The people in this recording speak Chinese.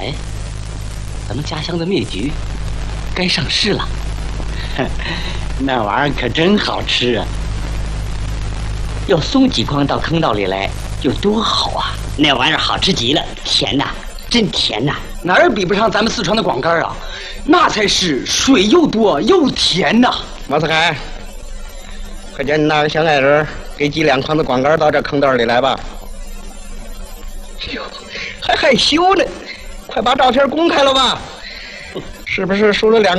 哎，咱们家乡的蜜橘该上市了，那玩意儿可真好吃啊！要送几筐到坑道里来，有多好啊！那玩意儿好吃极了，甜呐，真甜呐， 哪儿比不上咱们四川的广柑啊？那才是水又多又甜呐！ 马四海，快叫你那个小矮人给几两筐的广柑到这坑道里来吧。哟，还害羞呢，快把照片公开了吧？是不是输了2